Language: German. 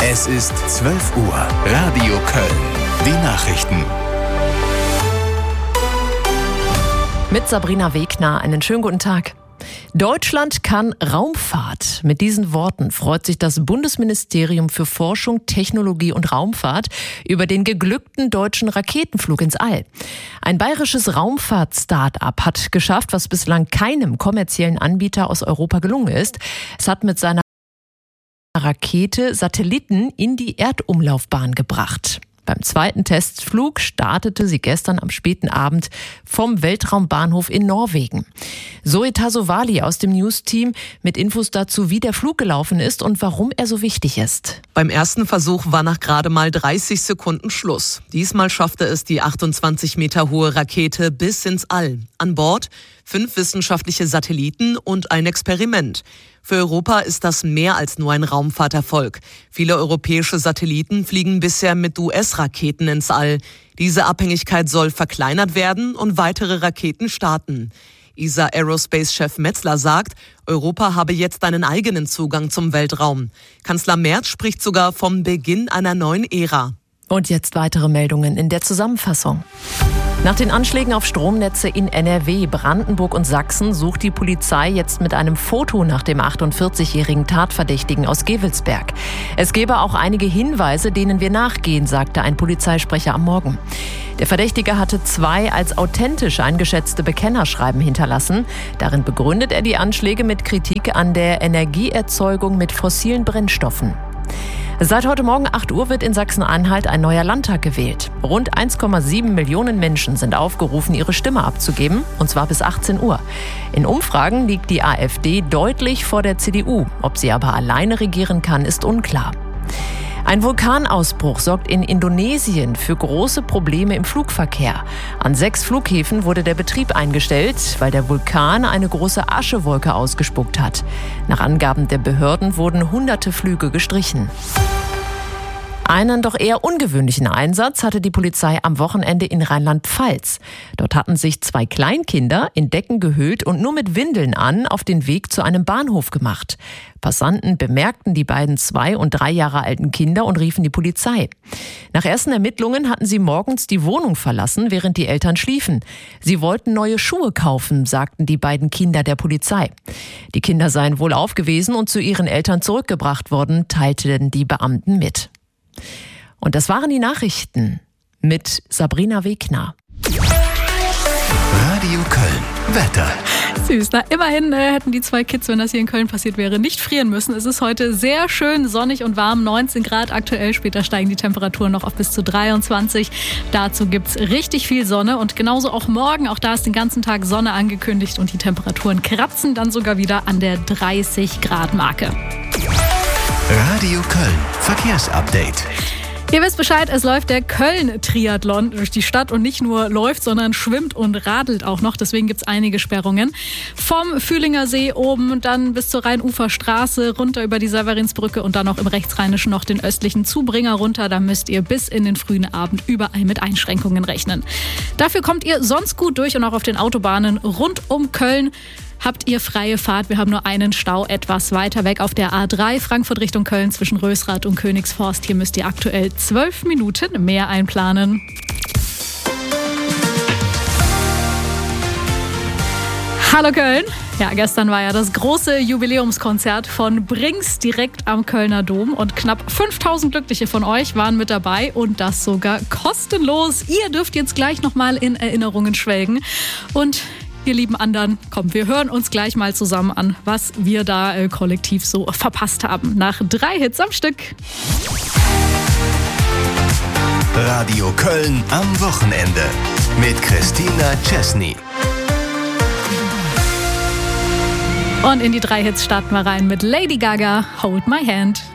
Es ist 12 Uhr. Radio Köln. Die Nachrichten. Mit Sabrina Wegner. Einen schönen guten Tag. Deutschland kann Raumfahrt. Mit diesen Worten freut sich das Bundesministerium für Forschung, Technologie und Raumfahrt über den geglückten deutschen Raketenflug ins All. Ein bayerisches Raumfahrt-Start-up hat geschafft, was bislang keinem kommerziellen Anbieter aus Europa gelungen ist. Es hat mit seiner Rakete Satelliten in die Erdumlaufbahn gebracht. Beim zweiten Testflug startete sie gestern am späten Abend vom Weltraumbahnhof in Norwegen. Zoe Tasovali aus dem News-Team mit Infos dazu, wie der Flug gelaufen ist und warum er so wichtig ist. Beim ersten Versuch war nach gerade mal 30 Sekunden Schluss. Diesmal schaffte es die 28 Meter hohe Rakete bis ins All. An Bord 5 wissenschaftliche Satelliten und ein Experiment. Für Europa ist das mehr als nur ein Raumfahrterfolg. Viele europäische Satelliten fliegen bisher mit US-Raketen ins All. Diese Abhängigkeit soll verkleinert werden und weitere Raketen starten. ESA Aerospace-Chef Metzler sagt, Europa habe jetzt einen eigenen Zugang zum Weltraum. Kanzler Merz spricht sogar vom Beginn einer neuen Ära. Und jetzt weitere Meldungen in der Zusammenfassung. Nach den Anschlägen auf Stromnetze in NRW, Brandenburg und Sachsen sucht die Polizei jetzt mit einem Foto nach dem 48-jährigen Tatverdächtigen aus Gevelsberg. Es gebe auch einige Hinweise, denen wir nachgehen, sagte ein Polizeisprecher am Morgen. Der Verdächtige hatte 2 als authentisch eingeschätzte Bekennerschreiben hinterlassen. Darin begründet er die Anschläge mit Kritik an der Energieerzeugung mit fossilen Brennstoffen. Seit heute Morgen 8 Uhr wird in Sachsen-Anhalt ein neuer Landtag gewählt. Rund 1,7 Millionen Menschen sind aufgerufen, ihre Stimme abzugeben, und zwar bis 18 Uhr. In Umfragen liegt die AfD deutlich vor der CDU. Ob sie aber alleine regieren kann, ist unklar. Ein Vulkanausbruch sorgt in Indonesien für große Probleme im Flugverkehr. An 6 Flughäfen wurde der Betrieb eingestellt, weil der Vulkan eine große Aschewolke ausgespuckt hat. Nach Angaben der Behörden wurden hunderte Flüge gestrichen. Einen doch eher ungewöhnlichen Einsatz hatte die Polizei am Wochenende in Rheinland-Pfalz. Dort hatten sich 2 Kleinkinder in Decken gehüllt und nur mit Windeln an auf den Weg zu einem Bahnhof gemacht. Passanten bemerkten die beiden 2 und 3 Jahre alten Kinder und riefen die Polizei. Nach ersten Ermittlungen hatten sie morgens die Wohnung verlassen, während die Eltern schliefen. Sie wollten neue Schuhe kaufen, sagten die beiden Kinder der Polizei. Die Kinder seien wohl aufgewesen und zu ihren Eltern zurückgebracht worden, teilten die Beamten mit. Und das waren die Nachrichten mit Sabrina Wegner. Radio Köln. Wetter. Süß. Na, immerhin hätten die 2 Kids, wenn das hier in Köln passiert wäre, nicht frieren müssen. Es ist heute sehr schön sonnig und warm, 19 Grad aktuell. Später steigen die Temperaturen noch auf bis zu 23. Dazu gibt's richtig viel Sonne und genauso auch morgen. Auch da ist den ganzen Tag Sonne angekündigt und die Temperaturen kratzen dann sogar wieder an der 30 Grad Marke. Radio Köln. Verkehrsupdate. Ihr wisst Bescheid, es läuft der Köln-Triathlon durch die Stadt und nicht nur läuft, sondern schwimmt und radelt auch noch. Deswegen gibt es einige Sperrungen. Vom Fühlinger See oben, dann bis zur Rheinuferstraße, runter über die Severinsbrücke und dann noch im Rechtsrheinischen noch den östlichen Zubringer runter. Da müsst ihr bis in den frühen Abend überall mit Einschränkungen rechnen. Dafür kommt ihr sonst gut durch und auch auf den Autobahnen rund um Köln. Habt ihr freie Fahrt? Wir haben nur einen Stau etwas weiter weg auf der A3 Frankfurt Richtung Köln zwischen Rösrath und Königsforst. Hier müsst ihr aktuell 12 Minuten mehr einplanen. Hallo Köln! Ja, gestern war ja das große Jubiläumskonzert von Brings direkt am Kölner Dom und knapp 5000 Glückliche von euch waren mit dabei und das sogar kostenlos. Ihr dürft jetzt gleich nochmal in Erinnerungen schwelgen und ihr lieben anderen, komm, wir hören uns gleich mal zusammen an, was wir da kollektiv so verpasst haben. Nach 3 Hits am Stück. Radio Köln am Wochenende mit Christina Chesney. Und in die 3 Hits starten wir rein mit Lady Gaga, Hold My Hand.